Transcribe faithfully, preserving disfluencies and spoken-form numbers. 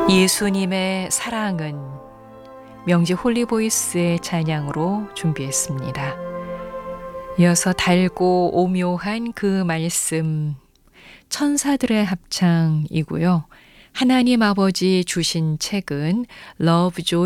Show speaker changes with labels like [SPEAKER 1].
[SPEAKER 1] 예수님의 사랑은 명지 홀리보이스의 찬양으로 준비했습니다. 이어서 달고 오묘한 그 말씀, 천사들의 합창이고요. 하나님 아버지 주신 책은 Love, Joy